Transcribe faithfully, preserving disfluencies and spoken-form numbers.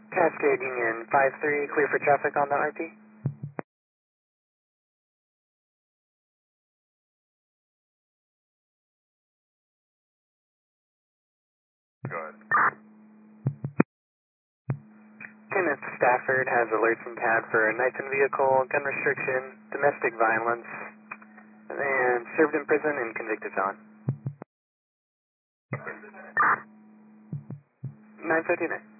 Cascade Union five three, clear for traffic on the R T. Go ahead. Kenneth Stafford has alerts and tab for a Knifton vehicle, gun restriction, domestic violence, and served in prison and convicted felon. nine fifty-nine.